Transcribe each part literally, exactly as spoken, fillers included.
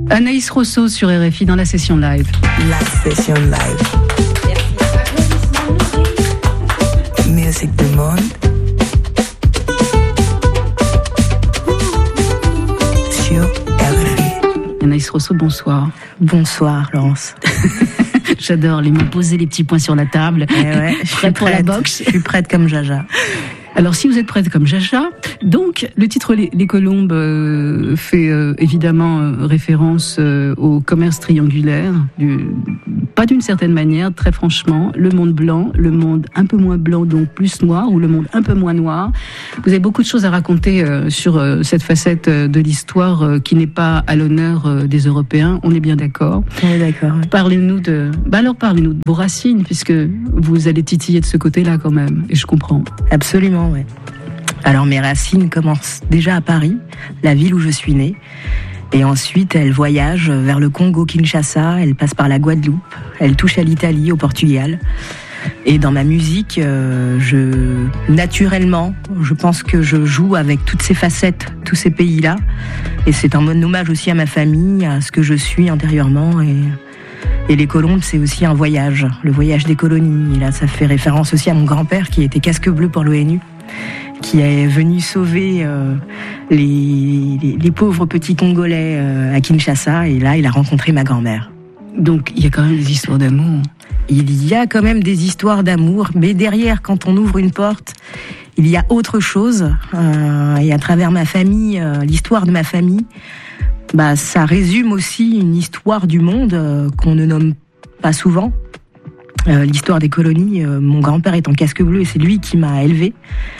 Anaïs Rosso sur R F I dans la session live. La session live. Musique du monde. Sur R F I. Anaïs Rosso, bonsoir. Bonsoir, Laurence. J'adore les mots, poser les petits points sur la table. Eh ouais, je suis pour prête. La boxe. Je suis prête comme Jaja. Alors, si vous êtes prête comme Jaja, donc le titre Les, les Colombes euh, fait euh, évidemment euh, référence euh, au commerce triangulaire, du, pas d'une certaine manière, très franchement, le monde blanc, le monde un peu moins blanc, donc plus noir, ou le monde un peu moins noir. Vous avez beaucoup de choses à raconter euh, sur euh, cette facette euh, de l'histoire euh, qui n'est pas à l'honneur euh, des Européens, on est bien d'accord. On est d'accord. Oui. Parlez-nous de, bah alors parlez-nous de vos racines, puisque vous allez titiller de ce côté-là quand même, et je comprends. Absolument. Ouais. Alors mes racines commencent déjà à Paris, la ville où je suis née, et ensuite elles voyagent vers le Congo-Kinshasa, elles passent par la Guadeloupe, elles touchent à l'Italie, au Portugal. Et dans ma musique, euh, je naturellement, je pense que je joue avec toutes ces facettes, tous ces pays-là, et c'est un bon hommage aussi à ma famille, à ce que je suis intérieurement. Et Et les Colombes, c'est aussi un voyage, le voyage des colonies. Et là, ça fait référence aussi à mon grand-père qui était casque bleu pour l'O N U, qui est venu sauver euh, les, les, les pauvres petits Congolais euh, à Kinshasa. Et là, il a rencontré ma grand-mère. Donc, il y a quand même des histoires d'amour. Il y a quand même des histoires d'amour, mais derrière, quand on ouvre une porte, il y a autre chose. Euh, et à travers ma famille, euh, l'histoire de ma famille, bah, ça résume aussi une histoire du monde euh, qu'on ne nomme pas souvent. Euh, l'histoire des colonies, euh, mon grand-père est en casque bleu et c'est lui qui m'a élevée.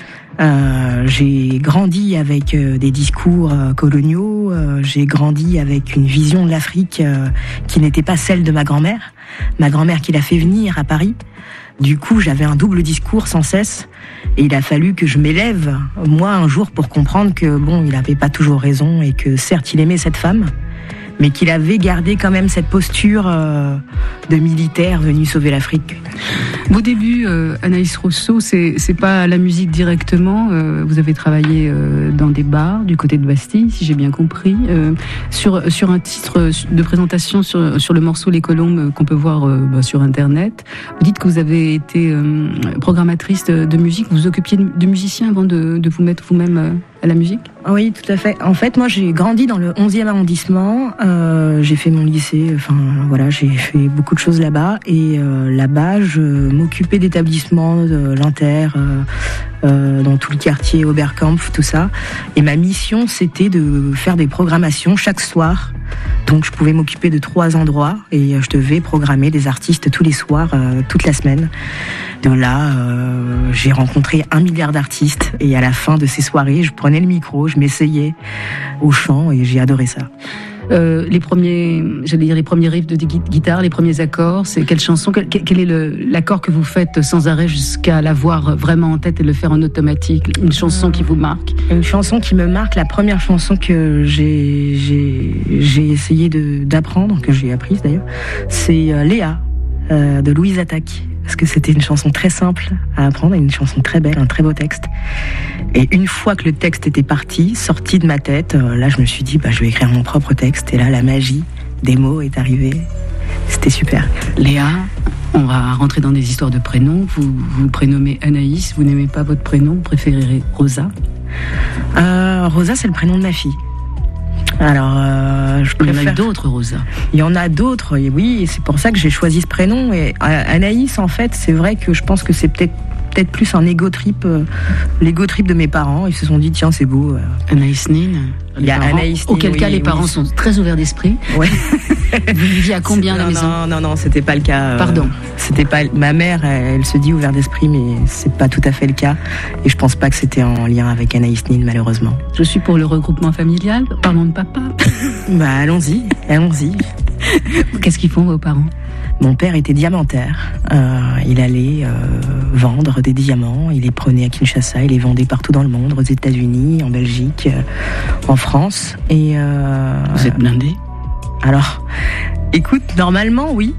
Euh, j'ai grandi avec euh, des discours euh, coloniaux, euh, j'ai grandi avec une vision de l'Afrique euh, qui n'était pas celle de ma grand-mère. Ma grand-mère qui l'a fait venir à Paris. Du coup, j'avais un double discours sans cesse. Et il a fallu que je m'élève, moi, un jour, pour comprendre que, bon, il n'avait pas toujours raison et que, certes, il aimait cette femme, mais qu'il avait gardé quand même cette posture euh, de militaire venu sauver l'Afrique. Vos débuts, euh, Anaïs Rosso, c'est, c'est pas la musique directement. Euh, vous avez travaillé euh, dans des bars du côté de Bastille, si j'ai bien compris. Euh, sur, sur un titre de présentation sur, sur le morceau Les Colombes qu'on peut voir euh, bah, sur Internet, vous dites que vous avez été euh, programmatrice de, de musique. Vous vous occupiez de, de musiciens avant de, de vous mettre vous-même euh, à la musique ? Oui, tout à fait. En fait, moi, j'ai grandi dans le onzième arrondissement. Euh, j'ai fait mon lycée. Enfin, voilà, j'ai fait beaucoup de choses là-bas. Et euh, là-bas, je m'occupais d'établissements, de l'Inter, euh, euh, dans tout le quartier, Oberkampf, tout ça. Et ma mission, c'était de faire des programmations chaque soir. Donc, je pouvais m'occuper de trois endroits et je devais programmer des artistes tous les soirs, euh, toute la semaine. De là, euh, j'ai rencontré un milliard d'artistes et à la fin de ces soirées, je prenais le micro, je m'essayais au chant et j'ai adoré ça. Euh, les premiers, j'allais dire les premiers riffs de guitare, les premiers accords, c'est quelle chanson, quel, quel est le, l'accord que vous faites sans arrêt jusqu'à l'avoir vraiment en tête et le faire en automatique, une chanson qui vous marque? Une chanson qui me marque, la première chanson que j'ai, j'ai, j'ai essayé de, d'apprendre, que j'ai apprise d'ailleurs, c'est euh, Léa, euh, de Louise Attaque. Parce que c'était une chanson très simple à apprendre, une chanson très belle, un très beau texte. Et une fois que le texte était parti, sorti de ma tête, euh, là je me suis dit, bah, je vais écrire mon propre texte. Et là, la magie des mots est arrivée. C'était super. Léa, on va rentrer dans des histoires de prénoms. Vous vous prénommez Anaïs, vous n'aimez pas votre prénom, vous préférez Rosa? euh, Rosa, c'est le prénom de ma fille. Alors, euh, je préfère... Il y en a d'autres, Rosa. Il y en a d'autres, et oui, et c'est pour ça que j'ai choisi ce prénom. Et Anaïs, en fait, c'est vrai que je pense que c'est peut-être peut-être plus un ego trip, euh, l'ego trip de mes parents. Ils se sont dit, tiens, c'est beau. Euh... Anaïs Nin. Il y a Anaïs Nin. Auquel oui, cas, les oui, parents oui. sont très ouverts d'esprit. Ouais. Vous viviez à combien non, à la maison? Non, non, non, c'était pas le cas. Pardon. Euh, c'était pas. Ma mère, elle, elle se dit ouvert d'esprit, mais c'est pas tout à fait le cas. Et je pense pas que c'était en lien avec Anaïs Nin, malheureusement. Je suis pour le regroupement familial. Parlons de papa. Bah, allons-y, allons-y. Qu'est-ce qu'ils font, vos parents? Mon père était diamantaire. Euh, il allait euh, vendre des diamants. Il les prenait à Kinshasa. Il les vendait partout dans le monde, aux États-Unis, en Belgique, euh, en France. Et euh, vous êtes blindé? Alors, écoute, normalement, oui.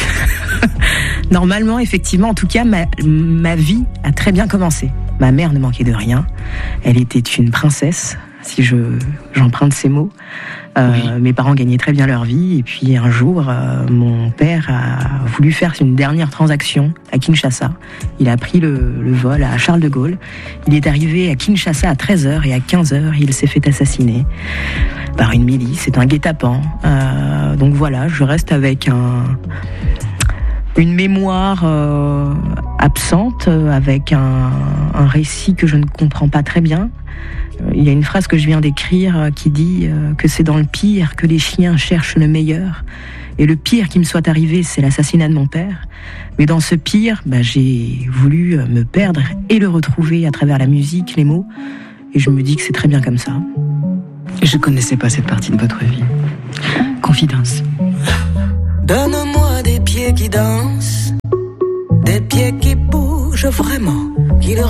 Normalement, effectivement, en tout cas, ma, ma vie a très bien commencé. Ma mère ne manquait de rien. Elle était une princesse. si je j'emprunte ces mots. Euh, oui. Mes parents gagnaient très bien leur vie, et puis un jour, euh, mon père a voulu faire une dernière transaction à Kinshasa. Il a pris le, le vol à Charles de Gaulle. Il est arrivé à Kinshasa à treize heures, et à quinze heures, il s'est fait assassiner par une milice. C'est un guet-apens. Euh, donc voilà, je reste avec un, une mémoire euh, absente, avec un, un récit que je ne comprends pas très bien. Il y a une phrase que je viens d'écrire qui dit que c'est dans le pire que les chiens cherchent le meilleur. Et le pire qui me soit arrivé, c'est l'assassinat de mon père. Mais dans ce pire, bah, j'ai voulu me perdre et le retrouver à travers la musique, les mots. Et je me dis que c'est très bien comme ça. Je connaissais pas cette partie de votre vie. Confidence. Donne-moi des pieds qui dansent, des pieds qui bougent vraiment, qui le